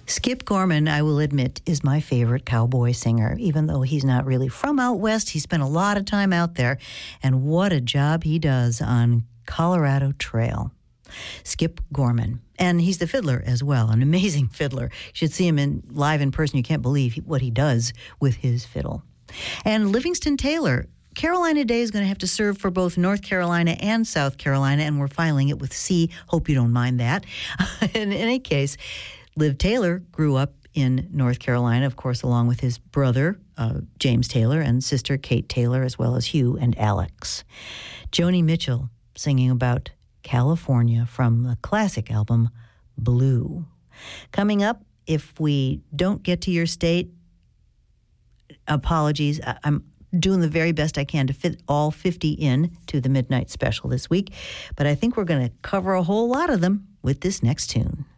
Skip Gorman, I will admit, is my favorite cowboy singer. Even though he's not really from out west, he spent a lot of time out there. And what a job he does on Colorado Trail. Skip Gorman. And he's the fiddler as well, an amazing fiddler. You should see him live in person. You can't believe what he does with his fiddle. And Livingston Taylor. Carolina Day is going to have to serve for both North Carolina and South Carolina, and we're filing it with C. Hope you don't mind that. In any case, Liv Taylor grew up in North Carolina, of course, along with his brother, James Taylor, and sister Kate Taylor, as well as Hugh and Alex. Joni Mitchell singing about California from the classic album Blue. Coming up, if we don't get to your state, apologies. I'm doing the very best I can to fit all 50 in to the Midnight Special this week, but I think we're going to cover a whole lot of them with this next tune.